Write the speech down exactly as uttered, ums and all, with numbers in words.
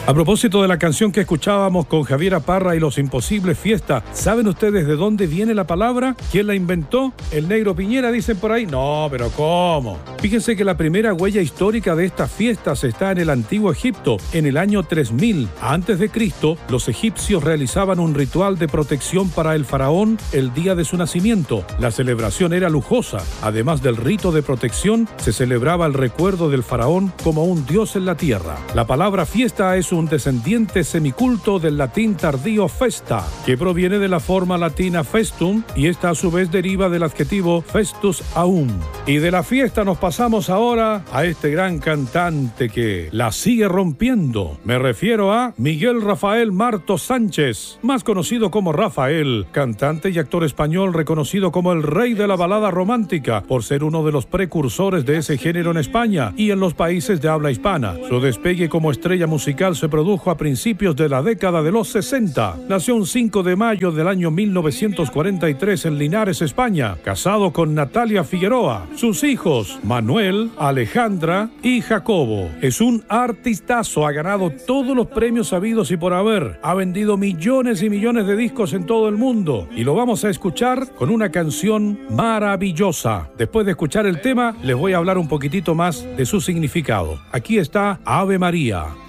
A propósito de la canción que escuchábamos con Javiera Parra y Los Imposibles, Fiesta, ¿saben ustedes de dónde viene la palabra? ¿Quién la inventó? ¿El Negro Piñera, dicen por ahí? No, pero ¿cómo? Fíjense que la primera huella histórica de estas fiestas está en el antiguo Egipto, en el año tres mil. Antes de Cristo, los egipcios realizaban un ritual de protección para el faraón el día de su nacimiento. La celebración era lujosa. Además del rito de protección, se celebraba el recuerdo del faraón como un dios en la tierra. La palabra fiesta es un descendiente semiculto del latín tardío festa, que proviene de la forma latina festum, y esta a su vez deriva del adjetivo festus aum. Y de la fiesta nos pasamos ahora a este gran cantante que la sigue rompiendo. Me refiero a Miguel Rafael Martos Sánchez, más conocido como Rafael, cantante y actor español reconocido como el rey de la balada romántica, por ser uno de los precursores de ese género en España y en los países de habla hispana. Su despegue como estrella musical se produjo a principios de la década de los sesenta. Nació un cinco de mayo del año mil novecientos cuarenta y tres en Linares, España, casado con Natalia Figueroa. Sus hijos, Manuel, Alejandra y Jacobo. Es un artistazo, ha ganado todos los premios habidos y por haber. Ha vendido millones y millones de discos en todo el mundo. Y lo vamos a escuchar con una canción maravillosa. Después de escuchar el tema, les voy a hablar un poquitito más de su significado. Aquí está Ave María.